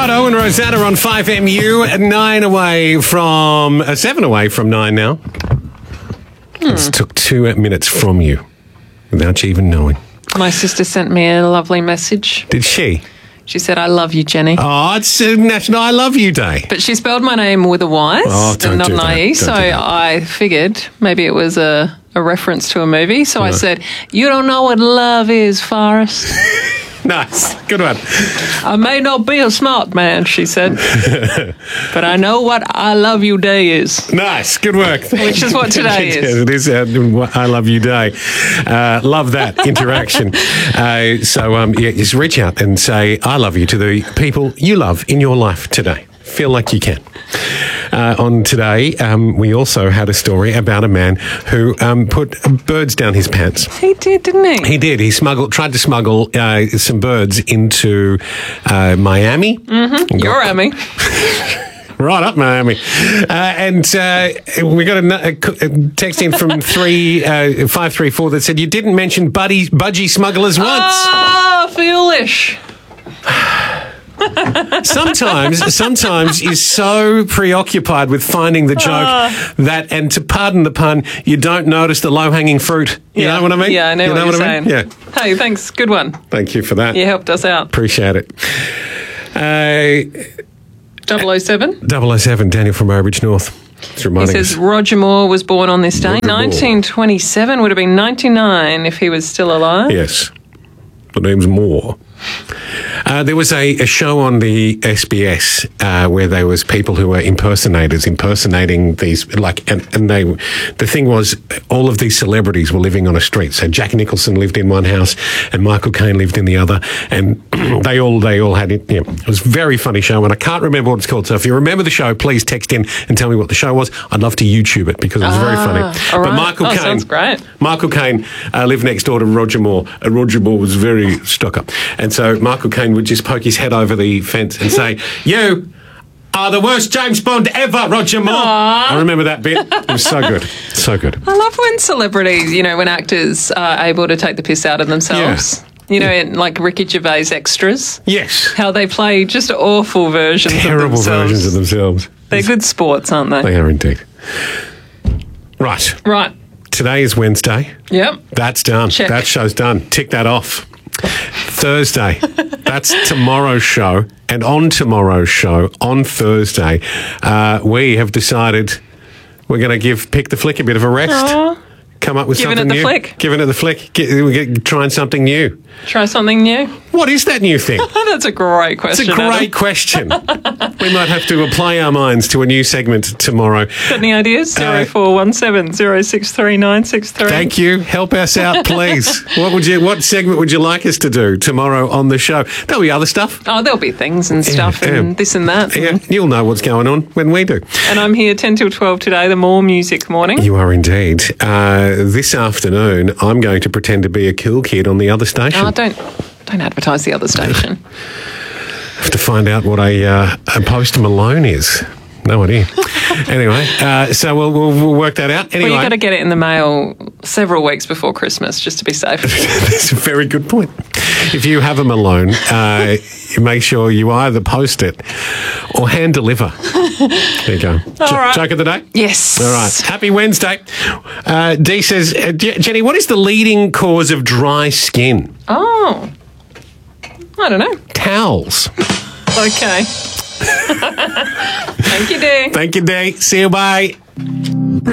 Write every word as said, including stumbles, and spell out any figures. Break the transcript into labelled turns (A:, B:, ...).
A: Right, Owen Rosanna on five M U, nine away from, uh, seven away from nine now. Hmm. It took two minutes from you without you even knowing.
B: My sister sent me a lovely message.
A: Did she?
B: She said, I love you, Jenny.
A: Oh, it's uh, National I Love You Day.
B: But she spelled my name with a Y
A: oh,
B: and not
A: do
B: an I E,
A: so
B: I figured maybe it was a, a reference to a movie. So no. I said, you don't know what love is, Forrest.
A: Nice. Good one.
B: I may not be a smart man, she said, but I know what I Love You Day is.
A: Nice. Good work.
B: Which is what today is.
A: It is uh, I Love You Day. Uh, love that interaction. uh, so, um, yeah, just reach out and say I love you to the people you love in your life today. Feel like you can. Uh, on today, um, we also had a story about a man who um, put birds down his pants.
B: He did, didn't he?
A: He did. He smuggled, tried to smuggle uh, some birds into uh, Miami.
B: Mm-hmm. Your Miami.
A: Right up, Miami. Uh, and uh, we got a, a text in from three uh, five three four that said you didn't mention buddy, budgie smugglers once.
B: Ah, foolish.
A: sometimes, sometimes you're so preoccupied with finding the joke uh, that, and to pardon the pun, you don't notice the low-hanging fruit. You
B: yeah,
A: know what I mean?
B: Yeah, I know,
A: you
B: what,
A: know
B: you're
A: what I mean?
B: saying.
A: Yeah.
B: Hey, thanks. Good one.
A: Thank you for that.
B: You helped us out.
A: Appreciate it. Uh,
B: double oh seven
A: double oh seven Daniel from Mowbridge North. It's reminding
B: he says
A: us.
B: Roger Moore was born on this day.
A: Roger
B: nineteen twenty-seven
A: Moore.
B: Would have been ninety-nine if he was still alive.
A: Yes. The name's Moore. Uh, there was a, a show on the S B S uh, where there was people who were impersonators impersonating these, like, and, and they, the thing was, all of these celebrities were living on a street. So Jack Nicholson lived in one house, and Michael Caine lived in the other, and they all they all had it. You know, it was a very funny show, and I can't remember what it's called. So if you remember the show, please text in and tell me what the show was. I'd love to YouTube it because it was
B: ah,
A: very funny.
B: All right.
A: But Michael
B: oh,
A: Caine,
B: sounds great.
A: Michael Caine uh, lived next door to Roger Moore, and Roger Moore was very stuck up, and so Michael Caine would just poke his head over the fence and say, "You are the worst James Bond ever, Roger Moore."
B: Aww.
A: I remember that bit. It was so good. So good.
B: I love when celebrities, you know, when actors are able to take the piss out of themselves.
A: Yeah.
B: You know,
A: yeah.
B: in, like Ricky Gervais extras.
A: Yes.
B: How they play just awful versions
A: Terrible
B: of themselves.
A: Terrible versions of themselves.
B: They're good sports, aren't they?
A: They are indeed. Right.
B: Right.
A: Today is Wednesday.
B: Yep.
A: That's done.
B: Check.
A: That show's done. Tick that off. Thursday. That's tomorrow's show. And on tomorrow's show, on Thursday, uh, we have decided we're going to give Pick the Flick a bit of a rest.
B: Aww.
A: Come up with
B: Giving
A: something
B: it the
A: new.
B: flick.
A: Giving it the flick. Get, we're get, trying something new.
B: Try something new.
A: What is that new thing?
B: That's a great question.
A: It's a great
B: Adam.
A: question. We might have to apply our minds to a new segment tomorrow.
B: Got any ideas? Zero four one seven zero six three nine six three.
A: Thank you. Help us out, please. What would you? What segment would you like us to do tomorrow on the show? There'll be other stuff.
B: Oh, there'll be things and stuff
A: yeah,
B: and
A: yeah.
B: this and that.
A: Yeah, you'll know what's going on when we do.
B: And I'm here ten till twelve today, the More Music Morning.
A: You are indeed. Uh, this afternoon, I'm going to pretend to be a cool kid on the other station.
B: Oh, don't don't advertise the other station.
A: Have to find out what a, uh, a Post Malone is. No idea. Anyway, uh, so we'll, we'll we'll work that out. Anyway,
B: well, you've got to get it in the mail several weeks before Christmas just to be safe.
A: That's a very good point. If you have a Malone, uh, you make sure you either post it or hand deliver. There you go.
B: All
A: J-
B: right.
A: Joke of the day?
B: Yes.
A: All right. Happy Wednesday. Uh, Dee says, uh, Jenny, what is the leading cause of dry skin?
B: Oh. I don't know.
A: Towels.
B: Okay. Thank you, Dee.
A: Thank you, Dee. See you, bye.